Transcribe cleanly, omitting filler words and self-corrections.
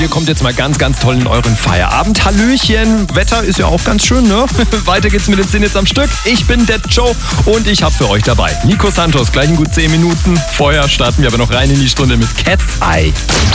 Ihr kommt jetzt mal ganz, ganz toll in euren Feierabend. Hallöchen, Wetter ist ja auch ganz schön, ne? Weiter geht's mit den 10 jetzt am Stück. Ich bin Dead Joe und ich habe für euch dabei Nico Santos, gleich in gut 10 Minuten. Vorher starten wir aber noch rein in die Stunde mit Cat's Eye.